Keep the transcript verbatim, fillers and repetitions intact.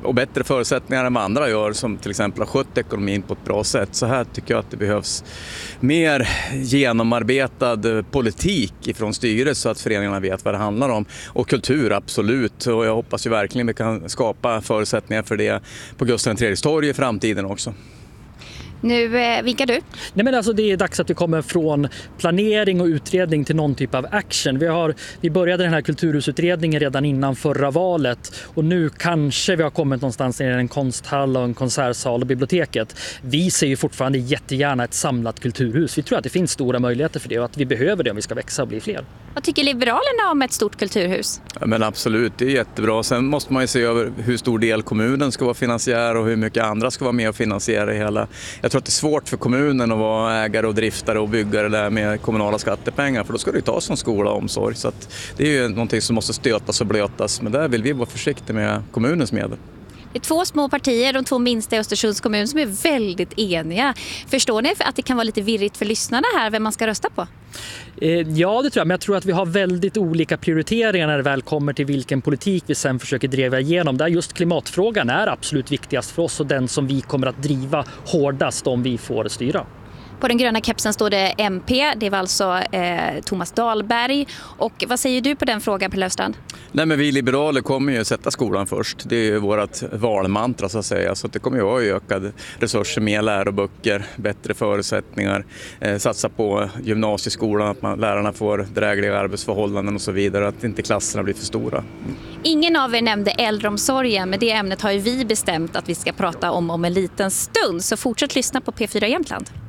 och bättre förutsättningar än vad andra gör, som till exempel har skött ekonomin på ett bra sätt. Så här tycker jag att det behövs mer genomarbetad politik ifrån styret så att föreningarna vet vad det handlar om. Och kultur, absolut. Och jag hoppas ju verkligen vi kan skapa förutsättningar för det på Gustav den tredjes torg i framtiden också. Nu eh, vinkar du. Nej, men alltså det är dags att vi kommer från planering och utredning till någon typ av action. Vi, har, vi började den här kulturhusutredningen redan innan förra valet och nu kanske vi har kommit någonstans i en konsthall och en konsertsal och biblioteket. Vi ser ju fortfarande jättegärna ett samlat kulturhus. Vi tror att det finns stora möjligheter för det och att vi behöver det om vi ska växa och bli fler. Vad tycker Liberalerna om ett stort kulturhus? Ja, men absolut, det är jättebra. Sen måste man ju se över hur stor del kommunen ska vara finansiär och hur mycket andra ska vara med och finansiera hela. Jag tror att det är svårt för kommunen att vara ägare och driftare och byggare där med kommunala skattepengar, för då ska det ju tas som skola och omsorg. Så att det är ju någonting som måste stötas och blötas, men där vill vi vara försiktiga med kommunens medel. Det är två små partier, de två minsta i Östersunds kommun, som är väldigt eniga. Förstår ni att det kan vara lite virrigt för lyssnarna här vem man ska rösta på? Ja, det tror jag. Men jag tror att vi har väldigt olika prioriteringar när det väl kommer till vilken politik vi sen försöker driva igenom. Där just klimatfrågan är absolut viktigast för oss och den som vi kommer att driva hårdast om vi får styra. På den gröna kepsen står det M P, det var alltså eh, Thomas Dahlberg. Och vad säger du på den frågan, Per Löfstrand? Nej, men vi liberaler kommer ju sätta skolan först. Det är ju vårt valmantra så att säga. Så att det kommer ju vara ökade resurser, mer läroböcker, bättre förutsättningar. Eh, satsa på gymnasieskolan, att man, lärarna får drägliga arbetsförhållanden och så vidare. Att inte klasserna blir för stora. Mm. Ingen av er nämnde äldreomsorgen, men det ämnet har ju vi bestämt att vi ska prata om om en liten stund. Så fortsätt lyssna på P fyra Jämtland.